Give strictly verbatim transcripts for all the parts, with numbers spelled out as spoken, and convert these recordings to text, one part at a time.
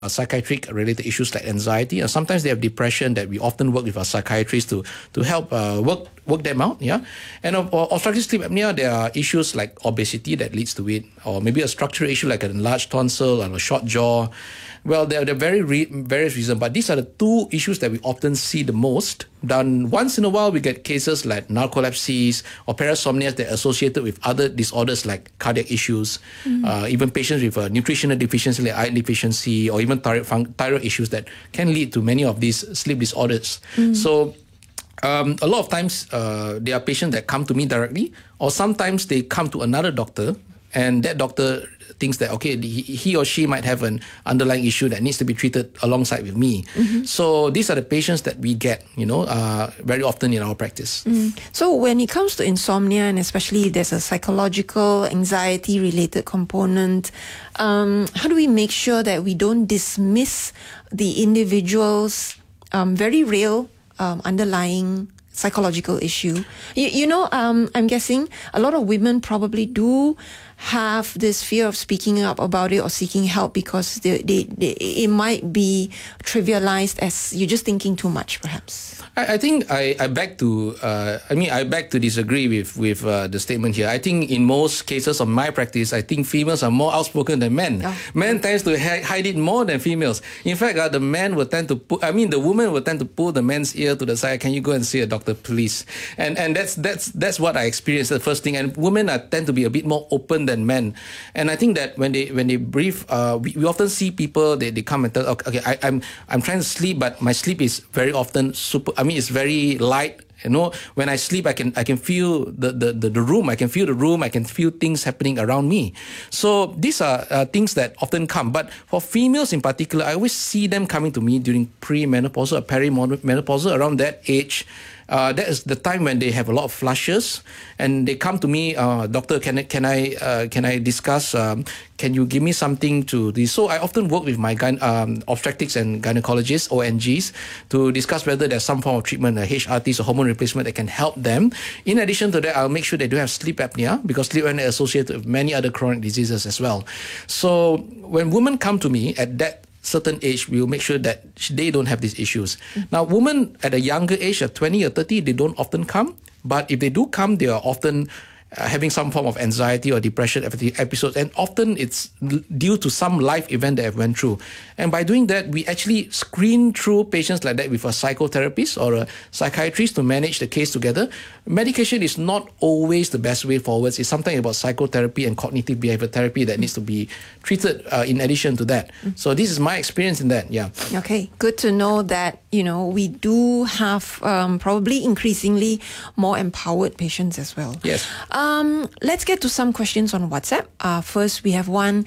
uh, psychiatric related issues like anxiety, and sometimes they have depression that we often work with our psychiatrists to to help uh, work work them out. Yeah, and of uh, obstructive sleep apnea, there are issues like obesity that leads to it, or maybe a structural issue like an enlarged tonsil or a short jaw. Well, there are there are very re- various reasons, but these are the two issues that we often see the most. Then once in a while, we get cases like narcolepsies or parasomnia that are associated with other disorders like cardiac issues, mm. uh, even patients with a nutritional deficiency like iron deficiency, or even thyroid, fun- thyroid issues that can lead to many of these sleep disorders. Mm. So um, a lot of times, uh, there are patients that come to me directly, or sometimes they come to another doctor, and that doctor thinks that, okay, he, he or she might have an underlying issue that needs to be treated alongside with me. Mm-hmm. So these are the patients that we get, you know, uh, very often in our practice. Mm. So when it comes to insomnia, and especially there's a psychological, anxiety-related component, um, how do we make sure that we don't dismiss the individual's um, very real um, underlying psychological issue? You, you know, um, I'm guessing a lot of women probably do have this fear of speaking up about it or seeking help because they, they, they, it might be trivialized as you're just thinking too much, perhaps. I, I think I, I beg to, uh, I mean, I beg to disagree with, with uh, the statement here. I think in most cases of my practice, I think females are more outspoken than men. Oh. Men tends to hi- hide it more than females. In fact, uh, the men will tend to put, I mean, the woman will tend to pull the man's ear to the side. Can you go and see a doctor, please? And and that's that's that's what I experienced the first thing. And women are, tend to be a bit more open than men. And I think that when they when they brief, uh, we, we often see people, they, they come and tell, okay, okay I, I'm I'm trying to sleep, but my sleep is very often super, I mean, it's very light. You know, when I sleep, I can I can feel the, the, the, the room. I can feel the room. I can feel things happening around me. So these are uh, things that often come. But for females in particular, I always see them coming to me during pre-menopausal or perimenopausal, around that age. Uh, that is the time when they have a lot of flushes, and they come to me, uh, doctor, can I can I uh, can I discuss? Um, can you give me something to this? So I often work with my gyne- um, obstetrics and gynecologists, O N Gs, to discuss whether there's some form of treatment, a H R Ts or hormone replacement that can help them. In addition to that, I'll make sure they do have sleep apnea, because sleep apnea is associated with many other chronic diseases as well. So when women come to me at that certain age, we will make sure that they don't have these issues. Mm-hmm. Now, women at a younger age, at twenty or thirty, they don't often come. But if they do come, they are often uh, having some form of anxiety or depression episodes. And often it's due to some life event they have went through. And by doing that, we actually screen through patients like that with a psychotherapist or a psychiatrist to manage the case together. Medication is not always the best way forward. It's something about psychotherapy and cognitive behavior therapy that needs to be treated uh, in addition to that. Mm. So this is my experience in that, yeah. Okay, good to know that, you know, we do have um, probably increasingly more empowered patients as well. Yes. Um, let's get to some questions on WhatsApp. Uh, first, we have one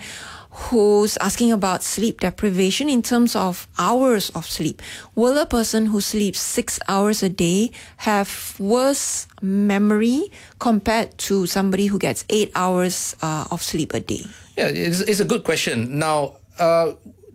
who's asking about sleep deprivation in terms of hours of sleep. Will a person who sleeps six hours a day have worse memory compared to somebody who gets eight hours uh, of sleep a day? Yeah, it's, it's a good question. Now, uh,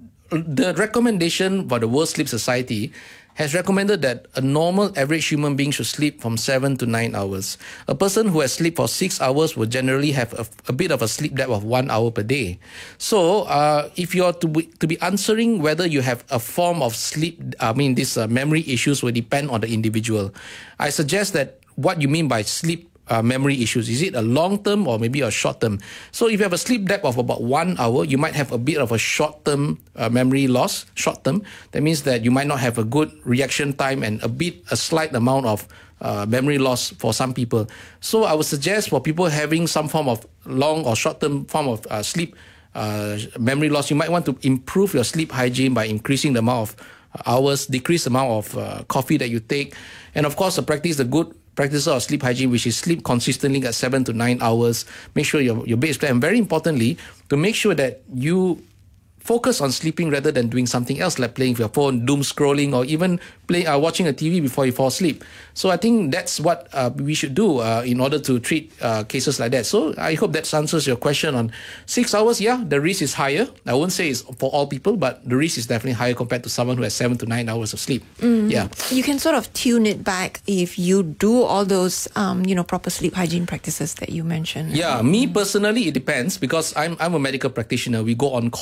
the recommendation for the World Sleep Society has recommended that a normal average human being should sleep from seven to nine hours. A person who has slept for six hours will generally have a, a bit of a sleep depth of one hour per day. So, uh, if you're to be, to be answering whether you have a form of sleep, I mean, these uh, memory issues will depend on the individual. I suggest that what you mean by sleep Uh, memory issues. Is it a long-term or maybe a short-term? So if you have a sleep depth of about one hour, you might have a bit of a short-term uh, memory loss, short-term. That means that you might not have a good reaction time and a bit, a slight amount of uh, memory loss for some people. So I would suggest for people having some form of long or short-term form of uh, sleep uh, memory loss, you might want to improve your sleep hygiene by increasing the amount of hours, decrease the amount of uh, coffee that you take, and of course, uh, practice the good practice of sleep hygiene, which is sleep consistently at seven to nine hours. Make sure your, your bed is clear. And very importantly, to make sure that you focus on sleeping rather than doing something else like playing with your phone, doom scrolling, or even play, uh, watching a T V before you fall asleep. So I think that's what uh, we should do uh, in order to treat uh, cases like that. So I hope that answers your question on six hours. Yeah, the risk is higher. I won't say it's for all people, but the risk is definitely higher compared to someone who has seven to nine hours of sleep. Mm. Yeah, you can sort of tune it back if you do all those, um, you know, proper sleep hygiene practices that you mentioned. Yeah, me personally, it depends because I'm I'm a medical practitioner. We go on calls and all that.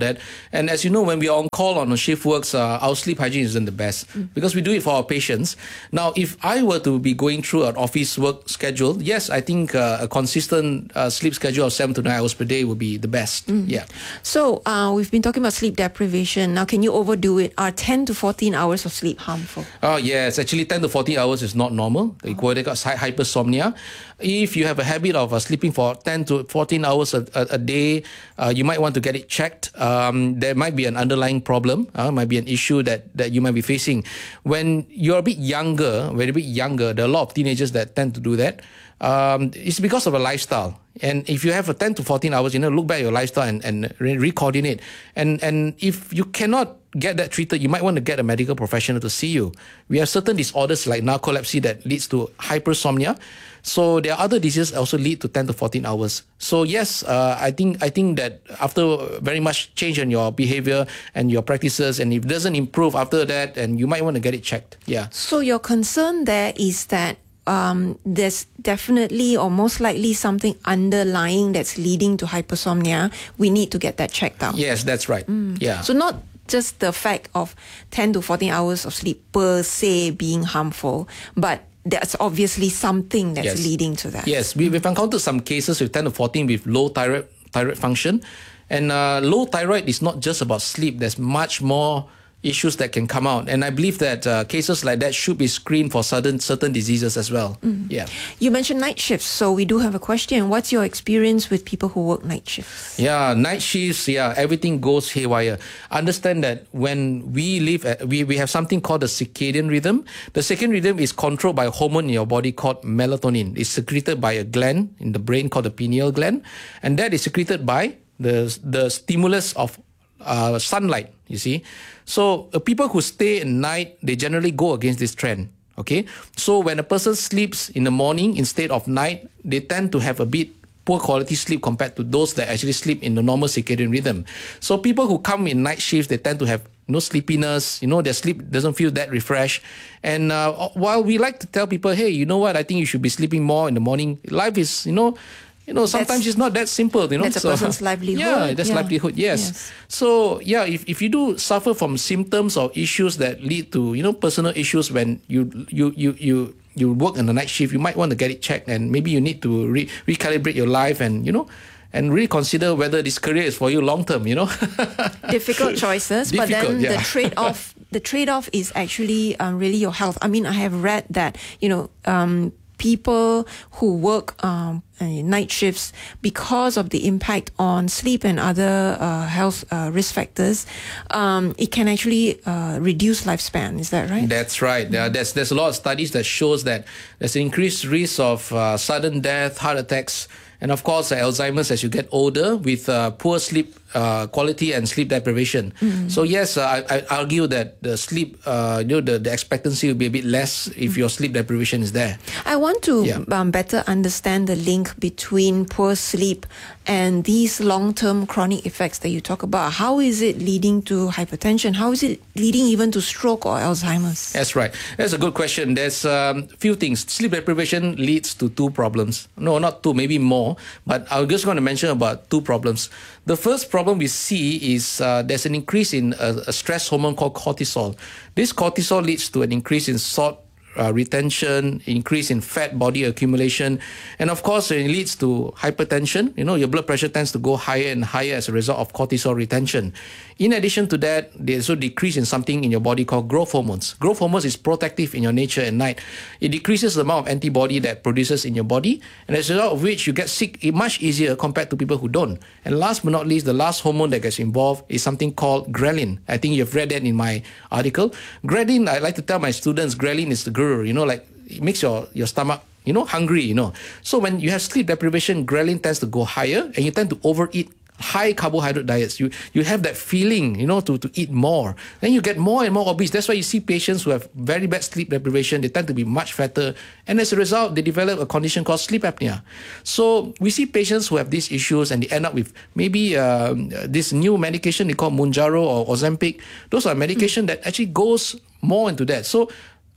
that. And as you know, when we are on call on a shift works, uh, our sleep hygiene isn't the best mm. because we do it for our patients. Now, if I were to be going through an office work schedule, yes, I think uh, a consistent uh, sleep schedule of seven to nine hours per day would be the best. Mm. Yeah. So uh, we've been talking about sleep deprivation. Now, can you overdo it? Are ten to fourteen hours of sleep harmful? Oh, yes. Actually, ten to fourteen hours is not normal. They call it hypersomnia. If you have a habit of uh, sleeping for ten to fourteen hours a, a, a day, uh, you might want to get it checked. Um, there might be an underlying problem, uh, might be an issue that, that you might be facing. When you're a bit younger, very bit younger, there are a lot of teenagers that tend to do that. Um, it's because of a lifestyle. And if you have a ten to fourteen hours, you know, look back at your lifestyle and, and re- re-coordinate. And, and if you cannot get that treated, you might want to get a medical professional to see you. We have certain disorders like narcolepsy that leads to hypersomnia. So there are other diseases also lead to ten to fourteen hours. So yes, uh, I think I think that after very much change in your behavior and your practices, and if it doesn't improve after that, and you might want to get it checked. Yeah. So your concern there is that um, there's definitely or most likely something underlying that's leading to hypersomnia. We need to get that checked out. Yes, that's right. Mm. Yeah. So not just the fact of ten to fourteen hours of sleep per se being harmful, but that's obviously something that's yes. leading to that. Yes, we, we've encountered some cases with ten to fourteen with low thyroid, thyroid function. And uh, low thyroid is not just about sleep. There's much more issues that can come out. And I believe that uh, cases like that should be screened for certain, certain diseases as well. Mm. Yeah. You mentioned night shifts, so we do have a question. What's your experience with people who work night shifts? Yeah, night shifts, yeah, everything goes haywire. Understand that when we live, at, we, we have something called the circadian rhythm. The circadian rhythm is controlled by a hormone in your body called melatonin. It's secreted by a gland in the brain called the pineal gland. And that is secreted by the, the stimulus of uh, sunlight, you see. So uh, people who stay at night, they generally go against this trend. Okay, so when a person sleeps in the morning instead of night, they tend to have a bit poor quality sleep compared to those that actually sleep in the normal circadian rhythm. So people who come in night shifts, they tend to have no sleepiness, you know, their sleep doesn't feel that refreshed. And uh, while we like to tell people, hey, you know what, I think you should be sleeping more in the morning. Life is, you know, You know, sometimes that's, it's not that simple, you know. That's a so, person's livelihood. Yeah, that's yeah. livelihood, yes. yes. So, yeah, if, if you do suffer from symptoms or issues that lead to, you know, personal issues when you you you you, you work on the night shift, you might want to get it checked, and maybe you need to re- recalibrate your life and, you know, and really consider whether this career is for you long term, you know. Difficult choices, Difficult, but then yeah. the trade-off, the trade-off is actually um, really your health. I mean, I have read that, you know, um, people who work um, night shifts, because of the impact on sleep and other uh, health uh, risk factors, um, it can actually uh, reduce lifespan. Is that right? That's right. Mm-hmm. Uh, there's there's a lot of studies that shows that there's an increased risk of uh, sudden death, heart attacks, and of course uh, Alzheimer's as you get older with uh, poor sleep uh, quality and sleep deprivation. Mm-hmm. So yes, uh, I, I argue that the sleep, uh, you know, the, the expectancy will be a bit less if mm-hmm. your sleep deprivation is there. I want to yeah. um, better understand the link between poor sleep and these long-term chronic effects that you talk about. How is it leading to hypertension? How is it leading even to stroke or Alzheimer's? That's right. That's a good question. There's a um, few things. Sleep deprivation leads to two problems. No, not two, maybe more. But I'm just going to mention about two problems. The first problem we see is uh, there's an increase in a, a stress hormone called cortisol. This cortisol leads to an increase in salt Uh, retention, increase in fat body accumulation, and of course it leads to hypertension. You know, your blood pressure tends to go higher and higher as a result of cortisol retention. In addition to that, there's also decrease in something in your body called growth hormones. Growth hormones is protective in your nature at night. It decreases the amount of antibody that produces in your body, and as a result of which you get sick much easier compared to people who don't. And last but not least, the last hormone that gets involved is something called ghrelin. I think you've read that in my article. Ghrelin, I like to tell my students, ghrelin is the you know, like it makes your, your stomach, you know, hungry, you know. So when you have sleep deprivation, ghrelin tends to go higher and you tend to overeat high carbohydrate diets. You you have that feeling, you know, to, to eat more. Then you get more and more obese. That's why you see patients who have very bad sleep deprivation. They tend to be much fatter. And as a result, they develop a condition called sleep apnea. So we see patients who have these issues and they end up with maybe um, this new medication they call Mounjaro or Ozempic. Those are medication mm. that actually goes more into that. So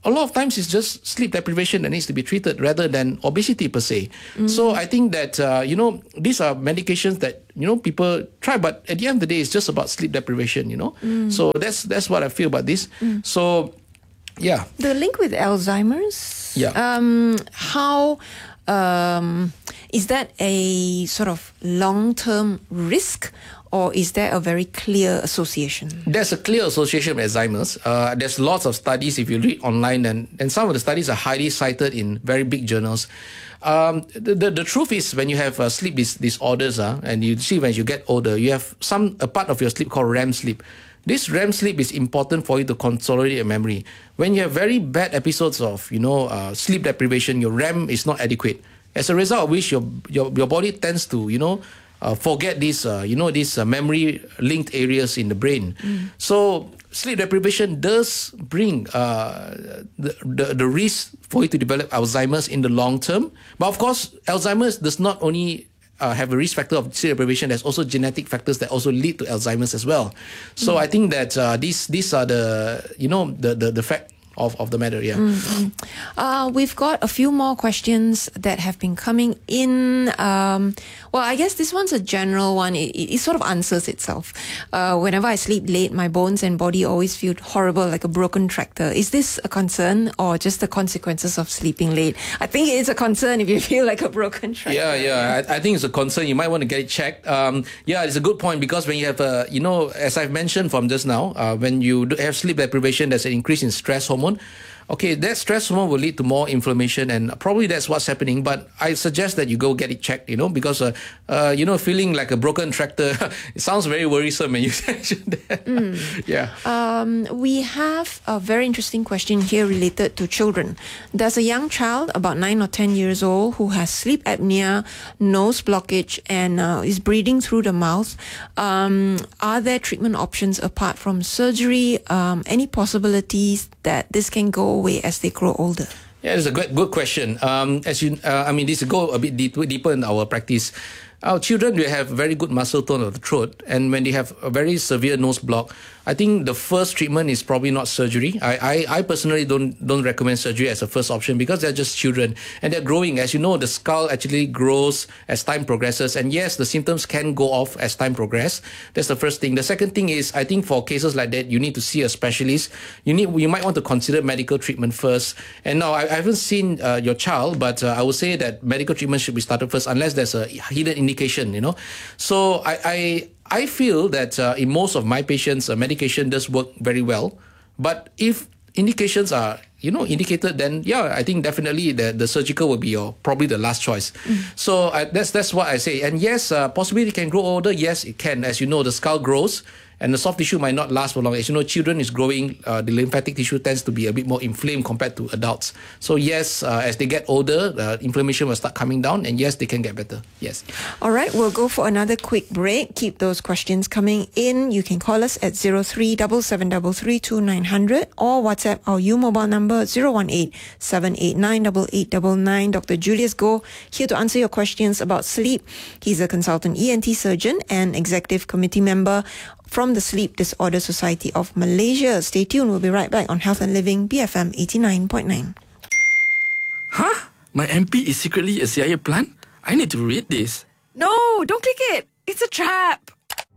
a lot of times it's just sleep deprivation that needs to be treated rather than obesity per se. Mm. So I think that, uh, you know, these are medications that, you know, people try, but at the end of the day, it's just about sleep deprivation, you know. Mm. So that's that's what I feel about this. Mm. So, yeah. The link with Alzheimer's, yeah. Um, how... Um, is that a sort of long-term risk, or is there a very clear association? There's a clear association with Alzheimer's. Uh, there's lots of studies if you read online, and, and some of the studies are highly cited in very big journals. Um, the, the the truth is, when you have uh, sleep dis- disorders, uh, and you see when you get older, you have some a part of your sleep called R E M sleep. This R E M sleep is important for you to consolidate your memory. When you have very bad episodes of, you know, uh, sleep deprivation, your R E M is not adequate. As a result of which, your your, your body tends to, you know, uh, forget these, uh, you know, these uh, memory-linked areas in the brain. Mm. So sleep deprivation does bring uh, the, the the risk for you to develop Alzheimer's in the long term. But of course, Alzheimer's does not only Uh, have a risk factor of sleep deprivation. There's also genetic factors that also lead to Alzheimer's as well. So mm. I think that uh, these these are the you know the the, the fact of, of the matter. Yeah. Mm-hmm. Uh, we've got a few more questions that have been coming in. Um, well, I guess this one's a general one. It, it, it sort of answers itself. Uh, whenever I sleep late, my bones and body always feel horrible, like a broken tractor. Is this a concern or just the consequences of sleeping late? I think it is a concern if you feel like a broken tractor. Yeah, yeah. I, I think it's a concern. You might want to get it checked. Um, yeah, it's a good point, because when you have a, you know, as I've mentioned from just now, uh, when you have sleep deprivation, there's an increase in stress hormone. Okay, that stress hormone will lead to more inflammation, and probably that's what's happening. But I suggest that you go get it checked, you know, because, uh, uh, you know, feeling like a broken tractor, it sounds very worrisome when you mention that. Mm. Yeah. Um, we have a very interesting question here related to children. There's a young child, about nine or ten years old, who has sleep apnea, nose blockage, and uh, is breathing through the mouth. Um, are there treatment options apart from surgery? Um, any possibilities that this can go away as they grow older? Yeah, it's a good, good question. Um, as you, uh, I mean, this will go a bit deep, deeper in our practice. Our children, they have very good muscle tone of the throat, and when they have a very severe nose block, I think the first treatment is probably not surgery. I, I, I personally don't don't recommend surgery as a first option, because they're just children and they're growing. As you know, the skull actually grows as time progresses, and yes, the symptoms can go off as time progresses. That's the first thing. The second thing is, I think for cases like that, you need to see a specialist. You need, you might want to consider medical treatment first. And now, I, I haven't seen uh, your child, but uh, I would say that medical treatment should be started first, unless there's a hidden indication, you know. So I, I I feel that uh, in most of my patients, uh, medication does work very well. But if indications are, you know, indicated, then yeah, I think definitely the, the surgical will be your probably the last choice. Mm. So uh, that's that's what I say. And yes, uh, possibly it can grow older. Yes, it can. As you know, the skull grows, and the soft tissue might not last for long. As you know, children is growing, uh, the lymphatic tissue tends to be a bit more inflamed compared to adults. So yes, uh, as they get older, uh, inflammation will start coming down, and yes, they can get better. Yes. All right, we'll go for another quick break. Keep those questions coming in. You can call us at zero three seven seven three three two nine zero zero or WhatsApp our U mobile number zero one eight seven eight nine eight eight nine nine. Doctor Julius Goh here to answer your questions about sleep. He's a consultant E N T surgeon and executive committee member from the Sleep Disorder Society of Malaysia. Stay tuned. We'll be right back on Health and Living, B F M eighty-nine point nine. Huh? My M P is secretly a C I A plant? I need to read this. No, don't click it. It's a trap.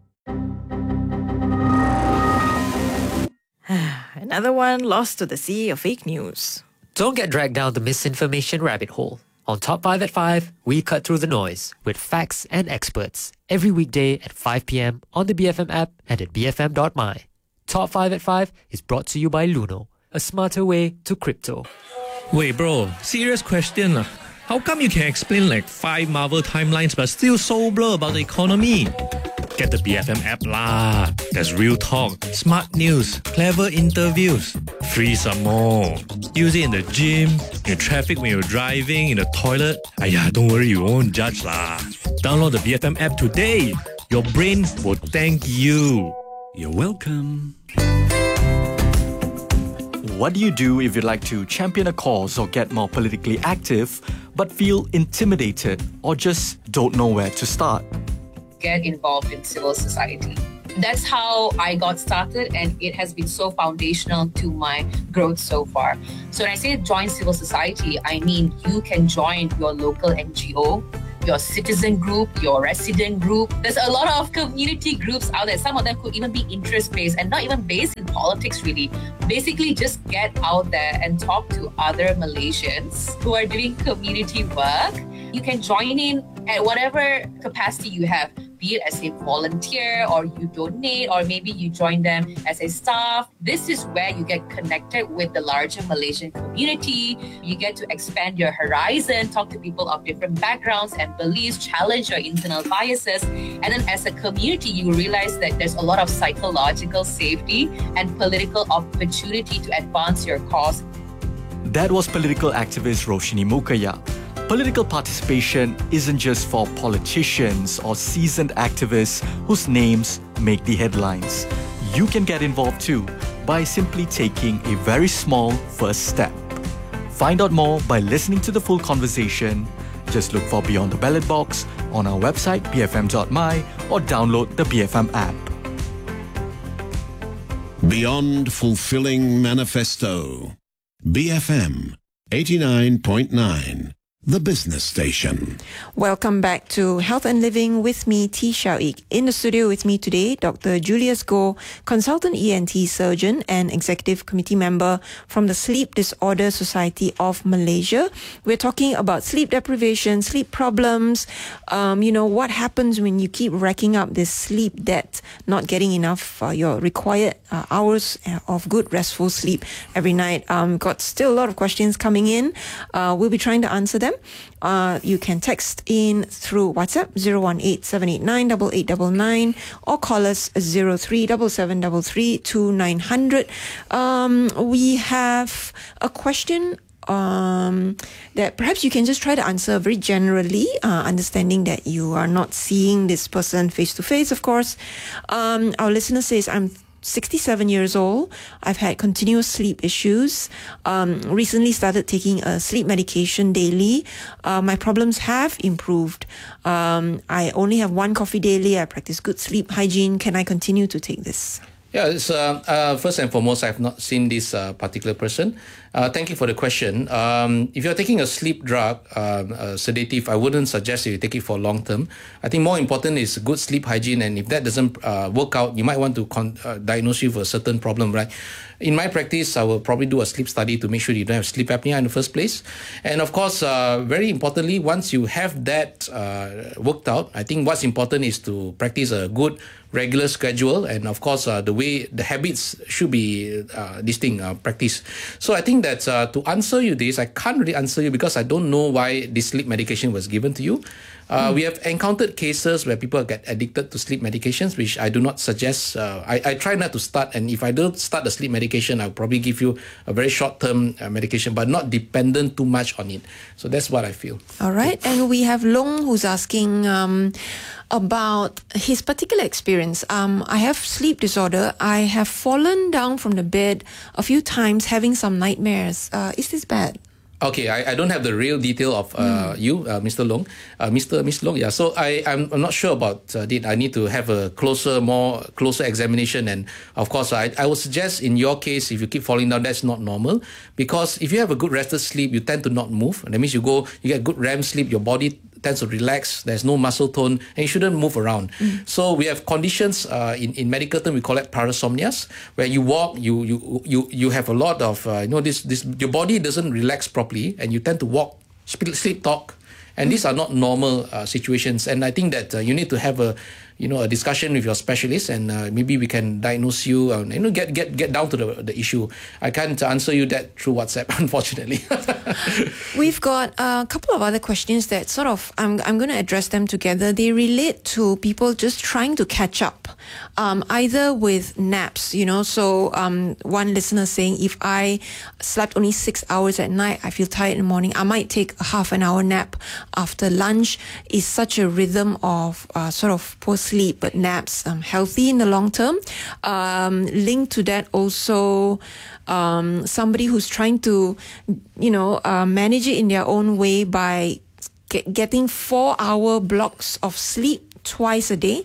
Another one lost to the sea of fake news. Don't get dragged down the misinformation rabbit hole. On Top five at five, we cut through the noise with facts and experts every weekday at five p.m. on the B F M app and at b f m dot my. Top five at five is brought to you by Luno, a smarter way to crypto. Wait, bro, serious question. Uh. How come you can explain like five Marvel timelines but still so blur about the economy? Get the B F M app lah. There's real talk, smart news, clever interviews. Free some more. Use it in the gym, in traffic when you're driving, in the toilet. Aiyah, don't worry, you won't judge lah. Download the B F M app today. Your brain will thank you. You're welcome. What do you do if you'd like to champion a cause or get more politically active, but feel intimidated or just don't know where to start? Get involved in civil society. That's how I got started, and it has been so foundational to my growth so far. So when I say join civil society, I mean you can join your local N G O, your citizen group, your resident group. There's a lot of community groups out there. Some of them could even be interest-based and not even based in politics, really. Basically, just get out there and talk to other Malaysians who are doing community work. You can join in at whatever capacity you have, be it as a volunteer, or you donate, or maybe you join them as a staff. This is where you get connected with the larger Malaysian community. You get to expand your horizon, talk to people of different backgrounds and beliefs, challenge your internal biases. And then as a community, you realize that there's a lot of psychological safety and political opportunity to advance your cause. That was political activist Roshni Mukaya. Political participation isn't just for politicians or seasoned activists whose names make the headlines. You can get involved too by simply taking a very small first step. Find out more by listening to the full conversation. Just look for Beyond the Ballot Box on our website b f m dot m y or download the B F M app. Beyond Fulfilling Manifesto. B F M eighty-nine point nine. The business station. Welcome back to Health and Living with me, T. Xiao-Ik. In the studio with me today, Doctor Julius Goh, consultant E N T surgeon and executive committee member from the Sleep Disorder Society of Malaysia. We're talking about sleep deprivation, sleep problems, um, you know, what happens when you keep racking up this sleep debt, not getting enough uh, your required uh, hours of good restful sleep every night. Um, got still a lot of questions coming in. Uh, we'll be trying to answer them. Uh, you can text in through WhatsApp zero one eight seven eight nine eight eight nine nine or call us zero three seven seven three three two nine zero zero. Um, we have a question um, that perhaps you can just try to answer very generally, uh, understanding that you are not seeing this person face to face, of course. Um, our listener says, I'm sixty-seven years old. I've had continuous sleep issues. Um, recently started taking a sleep medication daily. Uh, my problems have improved. Um, I only have one coffee daily. I practice good sleep hygiene. Can I continue to take this? Yeah, it's, uh, uh, first and foremost, I've not seen this uh, particular person. Uh, thank you for the question. Um, if you're taking a sleep drug, um, a sedative, I wouldn't suggest you take it for long term. I think more important is good sleep hygiene, and if that doesn't uh, work out, you might want to con- uh, diagnose you for a certain problem, right? In my practice, I will probably do a sleep study to make sure you don't have sleep apnea in the first place. And of course, uh, very importantly, once you have that uh, worked out, I think what's important is to practice a good regular schedule, and of course uh, the way the habits should be uh, distinct uh, practice. So I think that uh, to answer you this, I can't really answer you because I don't know why this sleep medication was given to you. Uh, mm. We have encountered cases where people get addicted to sleep medications, which I do not suggest. Uh, I, I try not to start, and if I don't start the sleep medication, I'll probably give you a very short-term uh, medication, but not dependent too much on it. So that's what I feel. All right, and we have Long who's asking um, about his particular experience. Um, I have sleep disorder. I have fallen down from the bed a few times, having some nightmares. Uh, is this bad? Okay, I, I don't have the real detail of uh, mm. you, uh, Mister Long, uh, Mister Miss Long. Yeah, so I I'm, I'm not sure about uh, it. I need to have a closer, more closer examination, and of course, I I would suggest in your case, if you keep falling down, that's not normal, because if you have a good rested sleep, you tend to not move. That means you go, you get good R E M sleep, your body tends to relax, there's no muscle tone, and you shouldn't move around. Mm. So we have conditions, uh, in, in medical term, we call it parasomnias, where you walk, you you you you have a lot of, uh, you know, this, this, your body doesn't relax properly, and you tend to walk, sleep talk, and mm. these are not normal uh, situations. And I think that uh, you need to have a, you know, a discussion with your specialist, and uh, maybe we can diagnose you, and you know, get get get down to the the issue. I can't answer you that through WhatsApp, unfortunately. We've got a couple of other questions that sort of, I'm I'm going to address them together. They relate to people just trying to catch up, um, either with naps, you know. So um, one listener saying, if I slept only six hours at night, I feel tired in the morning, I might take a half an hour nap after lunch. Is such a rhythm of uh, sort of poor sleep but naps um, healthy in the long term? Um, linked to that also, um, somebody who's trying to, you know, uh, manage it in their own way by get, getting four hour blocks of sleep twice a day.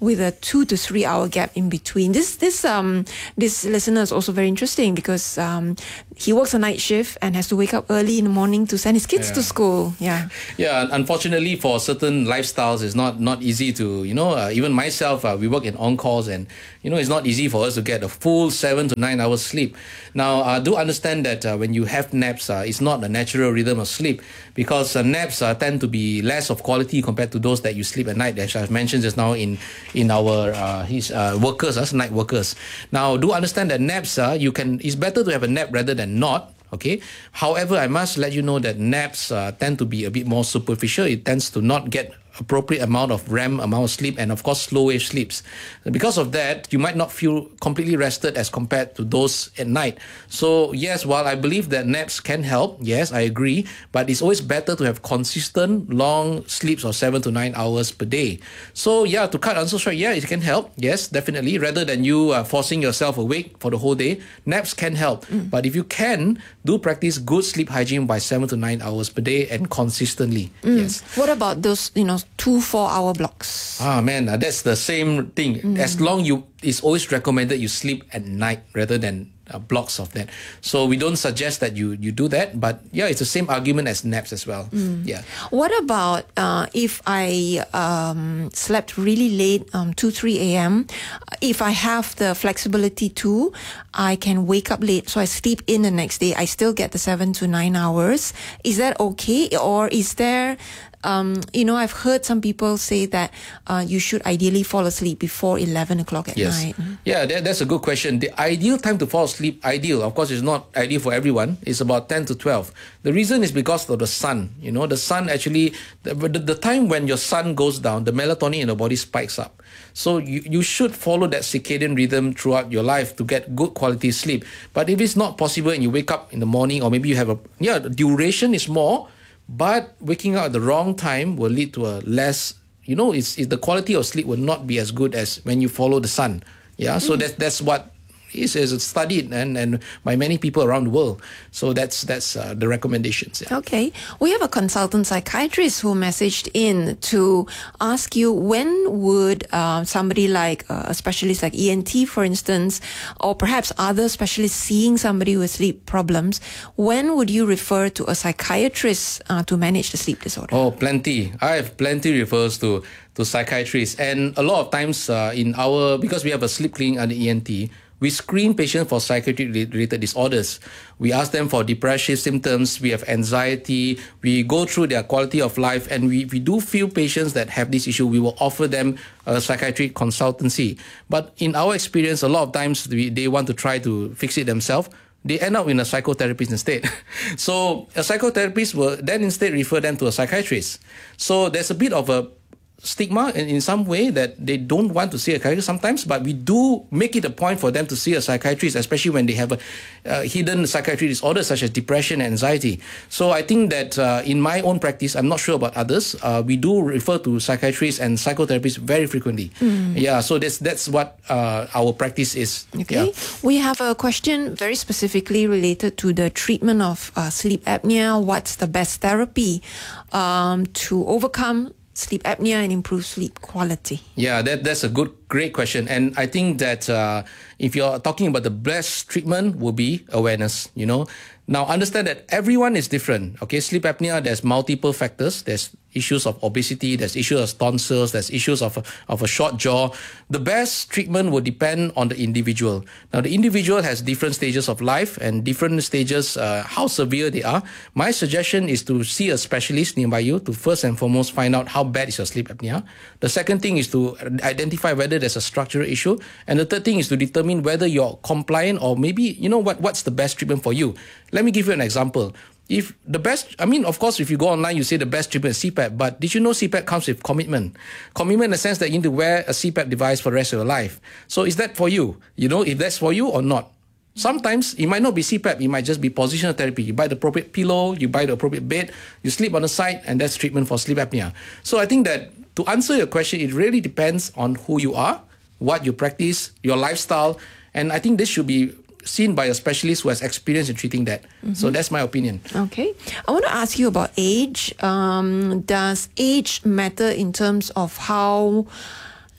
with a two to three hour gap in between. This this um this listener is also very interesting because um he works a night shift and has to wake up early in the morning to send his kids Yeah. to school. Yeah. Yeah, unfortunately for certain lifestyles, it's not not easy to, you know, uh, even myself, uh, we work in on-calls and, you know, it's not easy for us to get a full seven to nine hours sleep. Now, uh, do understand that uh, when you have naps, uh, it's not a natural rhythm of sleep because uh, naps uh, tend to be less of quality compared to those that you sleep at night, as I've mentioned just now in, in our uh, his uh, workers, us night workers. Now, do understand that naps, uh, you can, it's better to have a nap rather than not. Okay. However, I must let you know that naps uh, tend to be a bit more superficial. It tends to not get appropriate amount of R E M amount of sleep and of course slow wave sleeps. Because of that, you might not feel completely rested as compared to those at night. So yes, while I believe that naps can help, yes, I agree, but it's always better to have consistent long sleeps of seven to nine hours per day. So yeah, to cut answer short, yeah, it can help. Yes, definitely. Rather than you uh, forcing yourself awake for the whole day, naps can help. Mm. But if you can, do practice good sleep hygiene by seven to nine hours per day and consistently. Mm. Yes. What about those, you know, two four-hour blocks? Ah man, uh, that's the same thing. Mm. As long you, it's always recommended you sleep at night rather than uh, blocks of that. So we don't suggest that you you do that, but yeah, it's the same argument as naps as well. Mm. Yeah. What about uh, if I um, slept really late, um, two, three a.m. If I have the flexibility to, I can wake up late, so I sleep in the next day. I still get the seven to nine hours. Is that okay, or is there? Um, you know, I've heard some people say that uh, you should ideally fall asleep before eleven o'clock at Yes. night. Yeah, that, that's a good question. The ideal time to fall asleep, ideal, of course, is not ideal for everyone. It's about ten to twelve. The reason is because of the sun. You know, the sun actually, the, the, the time when your sun goes down, the melatonin in the body spikes up. So you, you should follow that circadian rhythm throughout your life to get good quality sleep. But if it's not possible and you wake up in the morning, or maybe you have a, yeah, the duration is more, but waking up at the wrong time will lead to a less, you know, it's, it's the quality of sleep will not be as good as when you follow the sun. Yeah, so mm. that's that's what is, is studied and, and by many people around the world. So that's that's uh, the recommendations. Yeah. Okay. We have a consultant psychiatrist who messaged in to ask you, when would uh, somebody like uh, a specialist like E N T, for instance, or perhaps other specialists seeing somebody with sleep problems, when would you refer to a psychiatrist uh, to manage the sleep disorder? Oh, plenty. I have plenty refers to, to psychiatrists. And a lot of times uh, in our, because we have a sleep clinic under E N T, we screen patients for psychiatric-related disorders. We ask them for depressive symptoms, we have anxiety, we go through their quality of life, and we, we do feel patients that have this issue, we will offer them a psychiatric consultancy. But in our experience, a lot of times we, they want to try to fix it themselves. They end up in a psychotherapist instead. So a psychotherapist will then instead refer them to a psychiatrist. So there's a bit of a stigma in, in some way that they don't want to see a psychiatrist sometimes, but we do make it a point for them to see a psychiatrist, especially when they have a uh, hidden psychiatric disorder such as depression and anxiety. So I think that uh, in my own practice, I'm not sure about others, uh, we do refer to psychiatrists and psychotherapists very frequently. Mm. Yeah, so that's that's what uh, our practice is. Okay. Yeah. We have a question very specifically related to the treatment of uh, sleep apnea. What's the best therapy um, to overcome sleep apnea and improve sleep quality? Yeah, that that's a good, great question. And I think that uh, if you're talking about the best treatment will be awareness, you know. Now, understand that everyone is different, okay? Sleep apnea, there's multiple factors. There's issues of obesity, there's issues of tonsils, there's issues of a, of a short jaw. The best treatment will depend on the individual. Now, the individual has different stages of life and different stages, uh, how severe they are. My suggestion is to see a specialist nearby you to first and foremost find out how bad is your sleep apnea. The second thing is to identify whether there's a structural issue. And the third thing is to determine whether you're compliant or maybe, you know what, what's the best treatment for you. Let me give you an example. If the best, I mean, of course, if you go online, you say the best treatment is C PAP, but did you know C PAP comes with commitment? Commitment in the sense that you need to wear a C PAP device for the rest of your life. So is that for you? You know, if that's for you or not? Sometimes it might not be C PAP, it might just be positional therapy. You buy the appropriate pillow, you buy the appropriate bed, you sleep on the side, and that's treatment for sleep apnea. So I think that to answer your question, it really depends on who you are, what you practice, your lifestyle, and I think this should be seen by a specialist who has experience in treating that. Mm-hmm. So that's my opinion. Okay. I want to ask you about age. Um, does age matter in terms of how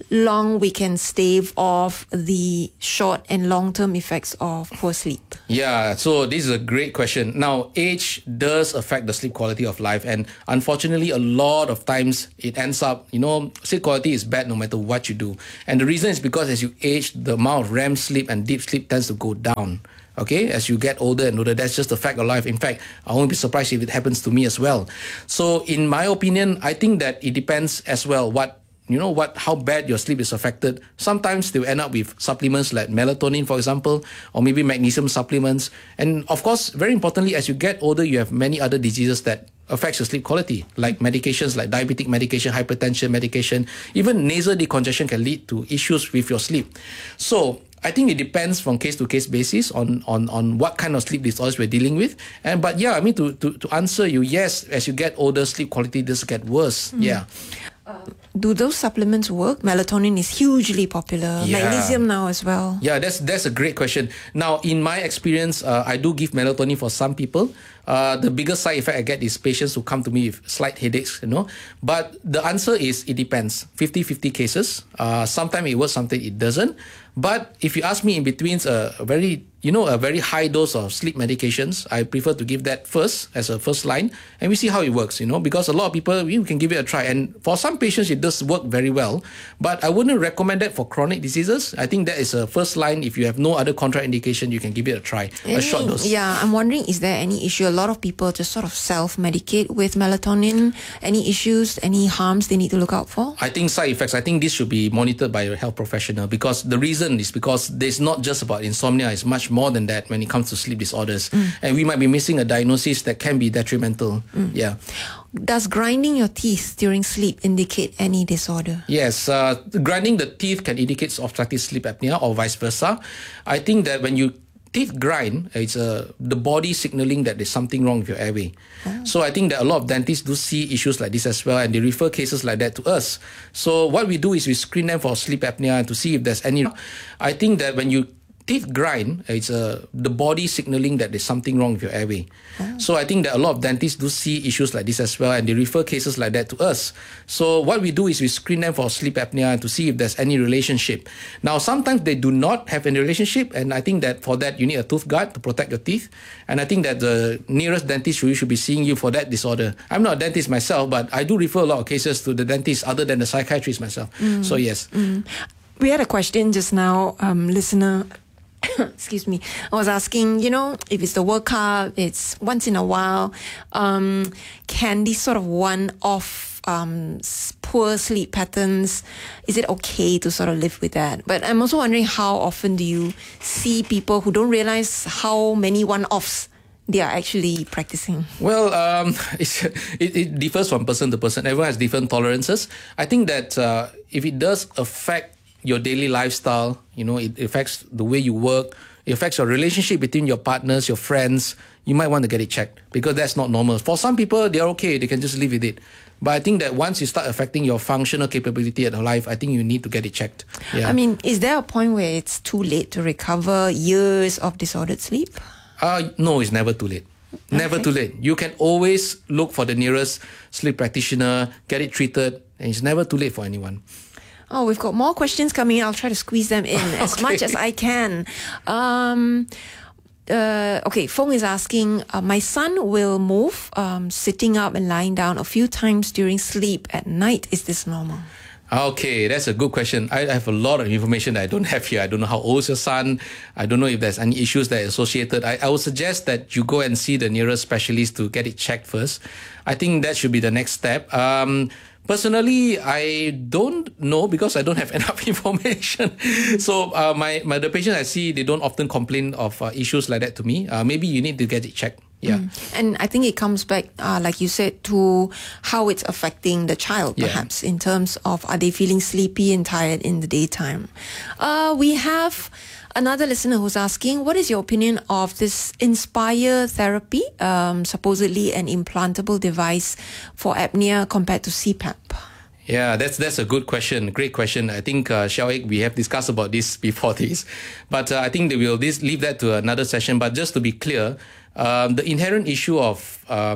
long we can stave off the short and long-term effects of poor sleep? Yeah, so this is a great question. Now, age does affect the sleep quality of life, and unfortunately, a lot of times it ends up, you know, sleep quality is bad no matter what you do. And the reason is because as you age, the amount of R E M sleep and deep sleep tends to go down. Okay, as you get older and older, that's just a fact of life. In fact, I won't be surprised if it happens to me as well. So, in my opinion, I think that it depends as well what you know what how bad your sleep is affected. Sometimes they'll end up with supplements like melatonin, for example, or maybe magnesium supplements. And of course, very importantly, as you get older, you have many other diseases that affects your sleep quality, like medications like diabetic medication, hypertension medication, even nasal decongestion can lead to issues with your sleep. So I think it depends from case to case basis on, on, on what kind of sleep disorders we're dealing with. And but yeah, I mean to, to, to answer you, yes, as you get older, sleep quality does get worse. Mm. Yeah. Um, do those supplements work? Melatonin is hugely popular. Yeah. Magnesium now as well. Yeah, that's that's a great question. Now, in my experience, uh, I do give melatonin for some people. Uh, the biggest side effect I get is patients who come to me with slight headaches, you know. But the answer is it depends. fifty-fifty cases. Uh, sometimes it works, sometimes it doesn't. But if you ask me in between a, a very, you know, a very high dose of sleep medications, I prefer to give that first as a first line, and we see how it works, you know, because a lot of people, you can give it a try. And for some patients, it does work very well. But I wouldn't recommend that for chronic diseases. I think that is a first line. If you have no other contraindication, you can give it a try, Any, a short dose. Yeah, I'm wondering, is there any issue? A lot of people just sort of self-medicate with melatonin. Any issues, any harms they need to look out for? I think side effects, I think this should be monitored by a health professional, because the reason is because it's not just about insomnia, it's much more than that when it comes to sleep disorders. Mm. And we might be missing a diagnosis that can be detrimental. Mm. Yeah. Does grinding your teeth during sleep indicate any disorder? Yes, uh, grinding the teeth can indicate obstructive sleep apnea or vice versa. I think that when you teeth grind, it's uh, the body signaling that there's something wrong with your airway. Oh. So I think that a lot of dentists do see issues like this as well, and they refer cases like that to us. So what we do is we screen them for sleep apnea and to see if there's any. I think that when you teeth grind, it's uh, the body signaling that there's something wrong with your airway. Oh. So I think that a lot of dentists do see issues like this as well, and they refer cases like that to us. So what we do is we screen them for sleep apnea and to see if there's any relationship. Now, sometimes they do not have any relationship, and I think that for that, you need a tooth guard to protect your teeth. And I think that the nearest dentist you should be seeing you for that disorder. I'm not a dentist myself, but I do refer a lot of cases to the dentist other than the psychiatrist myself. Mm. So yes. Mm. We had a question just now, um, listener... excuse me, I was asking, you know, if it's the World Cup, it's once in a while, um, can these sort of one-off um, poor sleep patterns, is it okay to sort of live with that? But I'm also wondering, how often do you see people who don't realize how many one-offs they are actually practicing? Well, um, it's, it, it differs from person to person. Everyone has different tolerances. I think that uh, if it does affect your daily lifestyle, you know, it affects the way you work, it affects your relationship between your partners, your friends, you might want to get it checked, because that's not normal. For some people, they're okay, they can just live with it. But I think that once you start affecting your functional capability at life, I think you need to get it checked. Yeah. I mean, is there a point where it's too late to recover years of disordered sleep? Uh, no, it's never too late. Never okay. too late. You can always look for the nearest sleep practitioner, get it treated, and it's never too late for anyone. Oh, we've got more questions coming in. I'll try to squeeze them in okay. as much as I can. Um, uh, okay, Fong is asking, uh, my son will move um, sitting up and lying down a few times during sleep at night. Is this normal? Okay, that's a good question. I have a lot of information that I don't have here. I don't know how old is your son. I don't know if there's any issues that are associated. I, I would suggest that you go and see the nearest specialist to get it checked first. I think that should be the next step. Um, Personally, I don't know because I don't have enough information. So uh, my, my the patients I see, they don't often complain of uh, issues like that to me. Uh, maybe you need to get it checked. Yeah. Mm. And I think it comes back, uh, like you said, to how it's affecting the child, perhaps, yeah. in terms of are they feeling sleepy and tired in the daytime. Uh, we have another listener who's asking, what is your opinion of this Inspire therapy, um, supposedly an implantable device for apnea compared to C PAP? Yeah, that's that's a good question. Great question. I think, uh, Xiao-Ik, we have discussed about this before this. But uh, I think that we'll this, leave that to another session. But just to be clear, um, the inherent issue of um,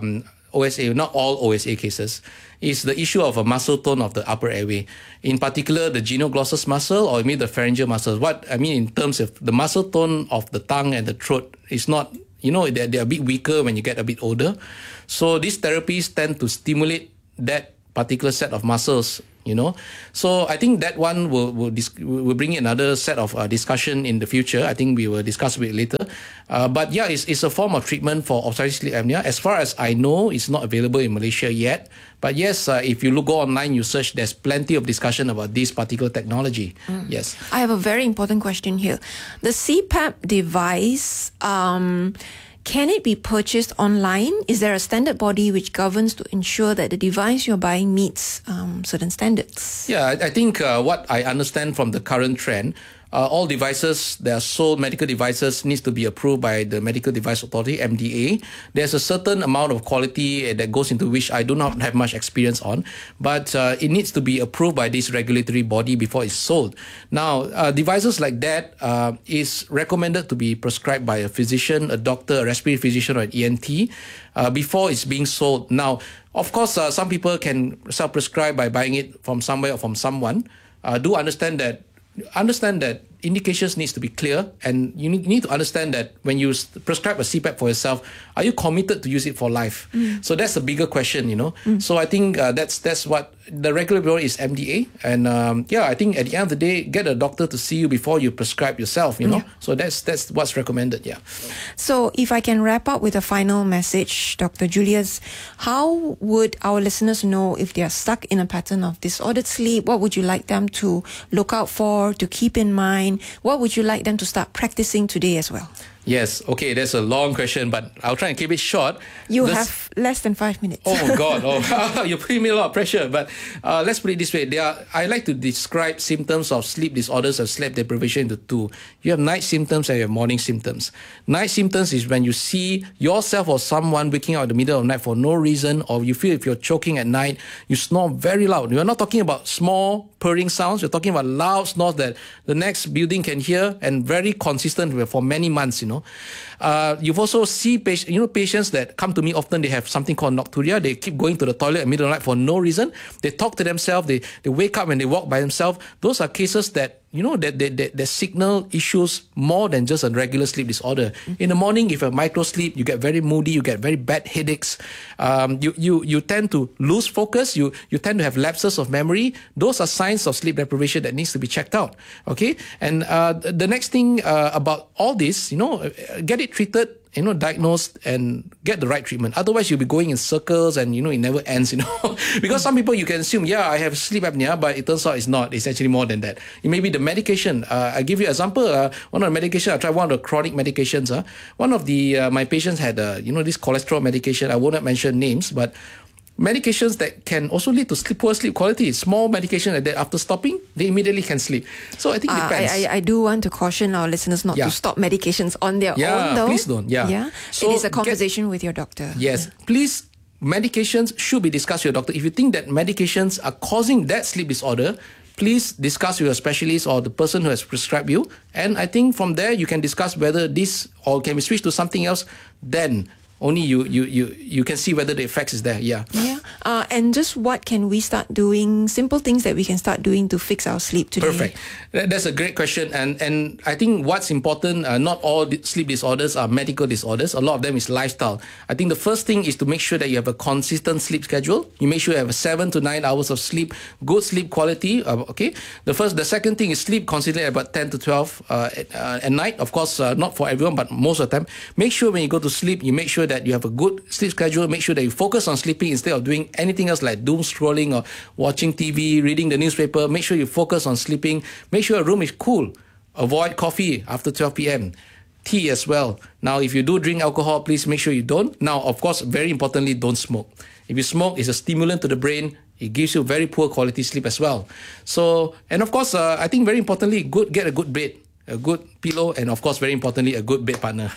O S A, not all O S A cases, is the issue of a muscle tone of the upper airway. In particular, the genioglossus muscle or maybe the pharyngeal muscles. What I mean in terms of the muscle tone of the tongue and the throat is not, you know, they're, they're a bit weaker when you get a bit older. So these therapies tend to stimulate that particular set of muscles, you know. So I think that one will will, dis- will bring in another set of uh, discussion in the future. I think we will discuss a bit later. Uh, but yeah, it's, it's a form of treatment for obstructive sleep apnea. As far as I know, it's not available in Malaysia yet. But yes, uh, if you look, go online, you search, there's plenty of discussion about this particular technology. Mm. Yes. I have a very important question here. The C PAP device, um, can it be purchased online? Is there a standard body which governs to ensure that the device you're buying meets um, certain standards? Yeah, I, I think uh, what I understand from the current trend, uh, all devices that are sold, medical devices, needs to be approved by the Medical Device Authority, M D A. There's a certain amount of quality that goes into which I do not have much experience on, but uh, it needs to be approved by this regulatory body before it's sold. Now, uh, devices like that uh, is recommended to be prescribed by a physician, a doctor, a respiratory physician, or an E N T uh, before it's being sold. Now, of course, uh, some people can self-prescribe by buying it from somewhere or from someone. Uh, do understand that Understand that indications needs to be clear, and you need, you need to understand that when you prescribe a C PAP for yourself, are you committed to use it for life? Mm. So that's a bigger question, you know. Mm. So I think uh, that's that's what the regulatory body is, M D A, and um, yeah, I think at the end of the day, get a doctor to see you before you prescribe yourself, you know. Yeah. So that's that's what's recommended. Yeah. So if I can wrap up with a final message, Doctor Julius, how would our listeners know if they are stuck in a pattern of disordered sleep? What would you like them to look out for, to keep in mind? What would you like them to start practicing today as well? Yes, okay, that's a long question, but I'll try and keep it short. You This- have less than five minutes. Oh God! Oh, you're putting me a lot of pressure. But uh, let's put it this way: there are, I like to describe symptoms of sleep disorders or sleep deprivation into two. You have night symptoms and you have morning symptoms. Night symptoms is when you see yourself or someone waking up in the middle of the night for no reason, or you feel if you're choking at night, you snore very loud. You're not talking about small purring sounds. You're talking about loud snores that the next building can hear, and very consistent for many months. You know. Uh, you've also see patients, you know, patients that come to me often, they have something called nocturia. They keep going to the toilet in the middle of the night for no reason. They talk to themselves. They, they wake up when they walk by themselves. Those are cases that, you know, that, that, that, that signal issues more than just a regular sleep disorder. Mm-hmm. In the morning, if you have micro sleep, you get very moody, you get very bad headaches. Um, you, you, you tend to lose focus. You, you tend to have lapses of memory. Those are signs of sleep deprivation that needs to be checked out. Okay. And, uh, the next thing, uh, about all this, you know, get it treated, you know, diagnosed and get the right treatment. Otherwise, you'll be going in circles and, you know, it never ends, you know. Because some people, you can assume, yeah, I have sleep apnea, but it turns out it's not. It's actually more than that. It may be the medication. Uh, I give you an example. Uh, one of the medication, I tried one of the chronic medications. Uh, one of the, uh, my patients had, uh, you know, this cholesterol medication. I will not mention names, but medications that can also lead to sleep, poor sleep quality. Small medication that after stopping, they immediately can sleep. So I think it Uh, depends. I, I, I do want to caution our listeners not Yeah. to stop medications on their Yeah, own, though. please don't. Yeah. Yeah. So it is a get- conversation with your doctor. Yes, please, medications should be discussed with your doctor. If you think that medications are causing that sleep disorder, please discuss with your specialist or the person who has prescribed you. And I think from there, you can discuss whether this or can be switched to something else. Then only you you you you can see whether the effects is there. Yeah. Yeah. Uh, and just what can we start doing? Simple things that we can start doing to fix our sleep today. Perfect. That- That's a great question. And and I think what's important, uh, not all di- sleep disorders are medical disorders. A lot of them is lifestyle. I think the first thing is to make sure that you have a consistent sleep schedule. You make sure you have a seven to nine hours of sleep, good sleep quality. Uh, okay. The first, the second thing is sleep consistently about ten to twelve uh, at, uh, at night. Of course, uh, not for everyone, but most of the time. Make sure when you go to sleep, you make sure that you have a good sleep schedule. Make sure that you focus on sleeping instead of doing anything else like doom scrolling or watching T V, reading the newspaper. Make sure you focus on sleeping. Make sure your room is cool. Avoid coffee after twelve p.m. Tea as well. Now, if you do drink alcohol, please make sure you don't. Now, of course, very importantly, don't smoke. If you smoke, it's a stimulant to the brain. It gives you very poor quality sleep as well. So, and of course, uh, I think very importantly, good get a good bed. A good pillow, and of course, very importantly, a good bed partner.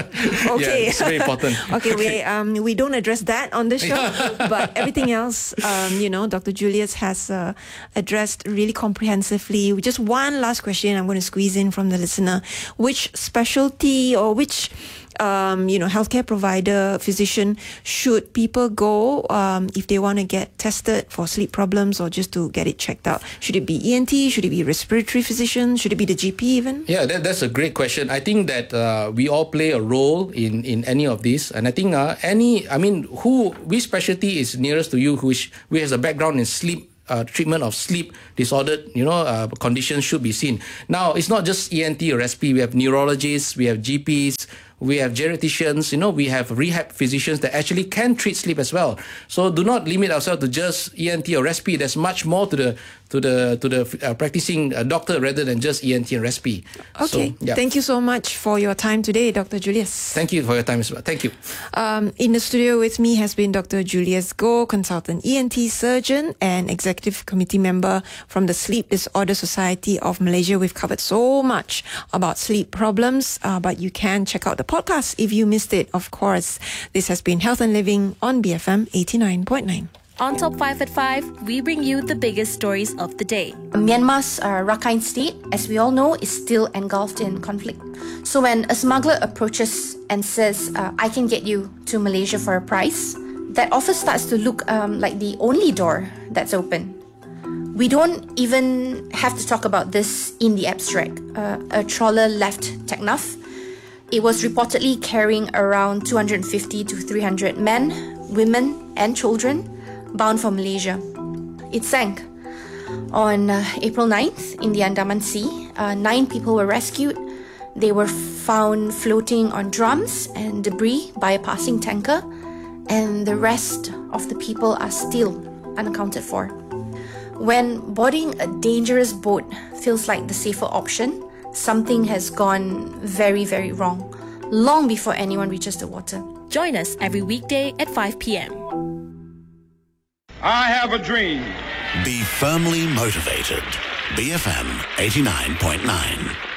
Okay. Yeah, it's very important. okay, we um we don't address that on the show, but everything else, um, you know, Doctor Julius has uh, addressed really comprehensively. Just one last question I'm going to squeeze in from the listener: which specialty or which um, you know, healthcare provider, physician, should people go um, if they want to get tested for sleep problems or just to get it checked out? Should it be E N T? Should it be respiratory physician? Should it be the G P even? Yeah, that, that's a great question. I think that uh, we all play a role in, in any of this. And I think uh, any, I mean, who, which specialty is nearest to you, who, is, who has a background in sleep Uh, treatment of sleep disordered, you know, uh, conditions should be seen. Now, it's not just E N T or S P. We have neurologists, we have G Ps, we have geriatricians, you know, we have rehab physicians that actually can treat sleep as well. So do not limit ourselves to just E N T or S P. There's much more to the to the to the uh, practicing uh, doctor rather than just E N T and S P. Okay, so, yeah. Thank you so much for your time today, Doctor Julius. Thank you for your time as well. Thank you. Um, in the studio with me has been Doctor Julius Goh, consultant E N T surgeon and executive committee member from the Sleep Disorder Society of Malaysia. We've covered so much about sleep problems, uh, but you can check out the podcast if you missed it, of course. This has been Health and Living on B F M eighty-nine point nine. On Top five at five, we bring you the biggest stories of the day. Myanmar's uh, Rakhine State, as we all know, is still engulfed in conflict. So when a smuggler approaches and says, uh, I can get you to Malaysia for a price, that offer starts to look um, like the only door that's open. We don't even have to talk about this in the abstract. Uh, a trawler left Teknaf. It was reportedly carrying around two hundred fifty to three hundred men, women and children bound for Malaysia. It sank. On uh, April ninth in the Andaman Sea, uh, nine people were rescued. They were found floating on drums and debris by a passing tanker, and the rest of the people are still unaccounted for. When boarding a dangerous boat feels like the safer option, something has gone very, very wrong, long before anyone reaches the water. Join us every weekday at five p.m. I have a dream. Be firmly motivated. B F M eighty-nine point nine.